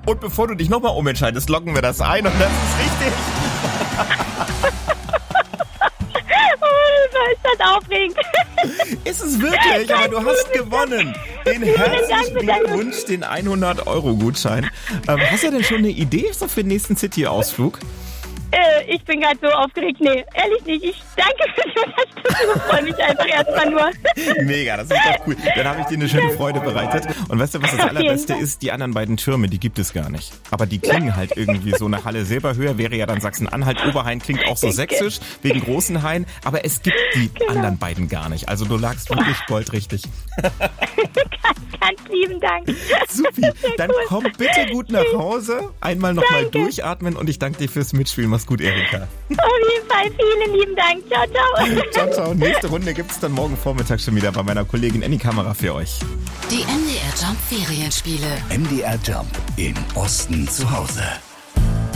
Und bevor du dich nochmal umentscheidest, loggen wir das ein und das ist richtig. Ist das aufregend. Ist es wirklich, aber du hast gewonnen. Den herzlichen Glückwunsch, den 100-Euro-Gutschein. Hast du denn schon eine Idee so für den nächsten City-Ausflug? Ich bin gerade so aufgeregt. Nee, ehrlich nicht. Ich danke für die Unterstützung. Ich freue mich einfach erstmal nur. Mega, das ist doch cool. Dann habe ich dir eine schöne Freude bereitet. Und weißt du, was das Allerbeste ist? Die anderen beiden Türme, die gibt es gar nicht. Aber die klingen halt irgendwie so. Eine Halle Silberhöhe wäre ja dann Sachsen-Anhalt. Oberhain klingt auch so sächsisch, wegen großen Hain. Aber es gibt die anderen beiden gar nicht. Also du lagst wirklich goldrichtig. Ganz lieben Dank. Supi, dann cool. komm bitte gut nach Hause. Einmal nochmal durchatmen und ich danke dir fürs Mitspielen. Mach's gut, Erika. Auf jeden Fall vielen lieben Dank. Ciao, ciao. Ciao, ciao. Nächste Runde gibt's dann morgen Vormittag schon wieder bei meiner Kollegin Annie Kamera für euch. Die MDR Jump Ferienspiele. MDR Jump im Osten zu Hause.